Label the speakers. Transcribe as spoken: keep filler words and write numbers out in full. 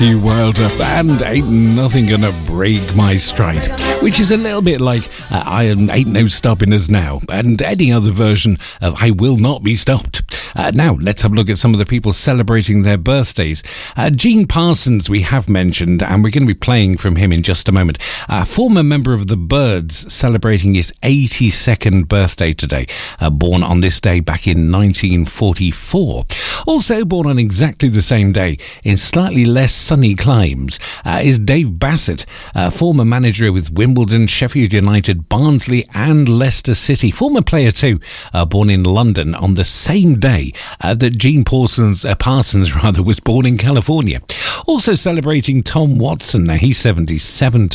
Speaker 1: You wild up and ain't nothing gonna break my stride, which is a little bit like uh, I ain't no stopping us now, and any other version of I will not be stopped. Uh, now let's have a look at some of the people celebrating their birthdays. uh, Gene Parsons we have mentioned, and we're going to be playing from him in just a moment. Uh, former member of the Byrds celebrating his eighty-second birthday today, uh, born on this day back in nineteen forty-four. Also born on exactly the same day in slightly less sunny climes uh, is Dave Bassett, uh, former manager with Wimbledon, Sheffield United, Barnsley and Leicester City. Former player too, uh, born in London on the same day uh, that Gene Parsons, uh, Parsons rather, was born in California. Also celebrating Tom Watson, now he's seventy-seven